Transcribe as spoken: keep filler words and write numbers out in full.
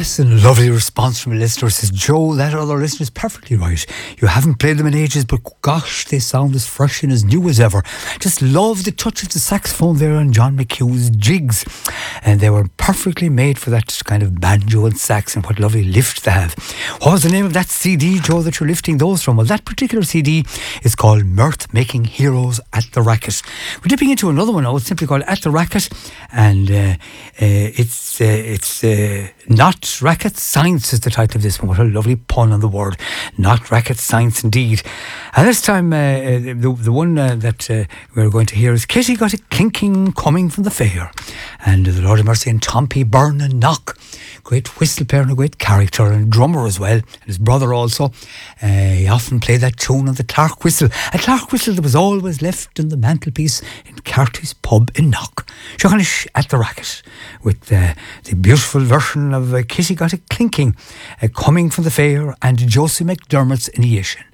Yes, and a lovely response from a listener. Says, Joe, that other listener is perfectly right. You haven't played them in ages, but gosh, they sound as fresh and as new as ever. Just love the touch of the saxophone there on John McHugh's jigs. And they were perfectly made for that kind of banjo and sax, and what lovely lift they have. What was the name of that C D, Joe, that you're lifting those from? Well, that particular C D is called Mirth Making Heroes at the Racket. We're dipping into another one now. It's simply called At the Racket, and uh, uh, it's, uh, it's uh, Not Racket Science is the title of this one. What a lovely pun on the word. Not Racket Science indeed. And this time, uh, the, the one uh, that uh, we're going to hear is Kitty Got a Clinking Coming from the Fair. And uh, the Lord of Mercy and Tom P. Byrne and Knock. Great whistle player and a great character, and drummer as well, and his brother also. Uh, he often played that tune on the Clark whistle, a Clark whistle that was always left on the mantelpiece in Carty's pub in Knock. Shoghanish At the Racket, with uh, the beautiful version of uh, Kitty Got a Clinking uh, Coming from the Fair, and Josie McDermott's initiation.